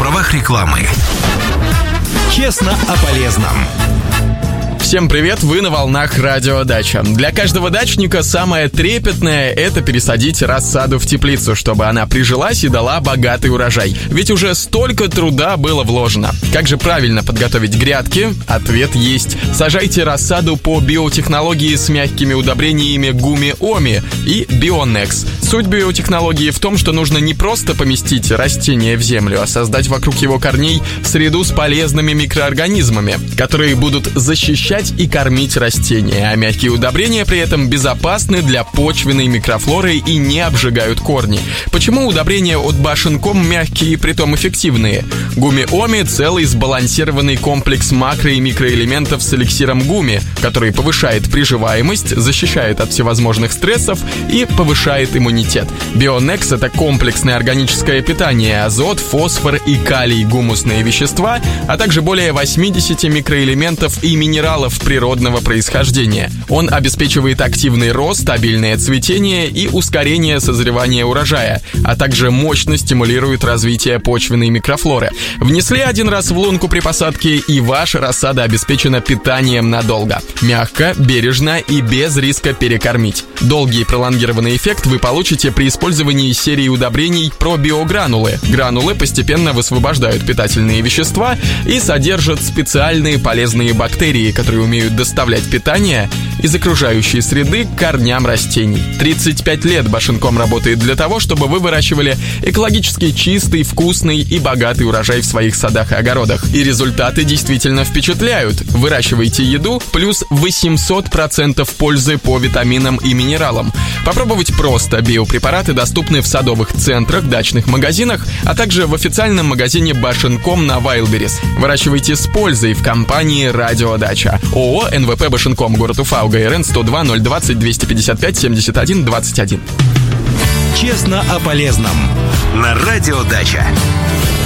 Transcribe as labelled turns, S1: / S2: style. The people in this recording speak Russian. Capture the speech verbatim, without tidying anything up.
S1: правах рекламы. Честно о полезном.
S2: Всем привет, вы на волнах Радио Дача. Для каждого дачника самое трепетное — это пересадить рассаду в теплицу, чтобы она прижилась и дала богатый урожай. Ведь уже столько труда было вложено. Как же правильно подготовить грядки? Ответ есть. Сажайте рассаду по биотехнологии с мягкими удобрениями Гуми-Оми и Bionnex. Суть биотехнологии в том, что нужно не просто поместить растение в землю, а создать вокруг его корней среду с полезными микроорганизмами, которые будут защищать и кормить растения, а мягкие удобрения при этом безопасны для почвенной микрофлоры и не обжигают корни. Почему удобрения от Башенком мягкие и притом эффективные? Гуми-Оми — целый сбалансированный комплекс макро- и микроэлементов с эликсиром гуми, который повышает приживаемость, защищает от всевозможных стрессов и повышает иммунитет. Bionnex — это комплексное органическое питание: азот, фосфор и калий, гумусные вещества, а также более восемьдесят микроэлементов и минералов природного происхождения. Он обеспечивает активный рост, стабильное цветение и ускорение созревания урожая, а также мощно стимулирует развитие почвенной микрофлоры. Внесли один раз в лунку при посадке, и ваша рассада обеспечена питанием надолго. Мягко, бережно и без риска перекормить. Долгий пролонгированный эффект вы получите при использовании серии удобрений пробиогранулы. Гранулы постепенно высвобождают питательные вещества и содержат специальные полезные бактерии, которые умеют доставлять питание из окружающей среды к корням растений. тридцать пять лет Башенком работает для того, чтобы вы выращивали экологически чистый, вкусный и богатый урожай в своих садах и огородах. И результаты действительно впечатляют. Выращивайте еду, плюс восемьсот процентов пользы по витаминам и минералам. Попробовать просто. Биопрепараты доступны в садовых центрах, дачных магазинах, а также в официальном магазине Башенком на Wildberries. Выращивайте с пользой в компании Радио Дача. ООО «эн вэ пэ Башенком», город Уфа, УГРН сто два ноль двадцать двести пятьдесят пять семьдесят один двадцать один.
S1: Честно о полезном на Радио Дача.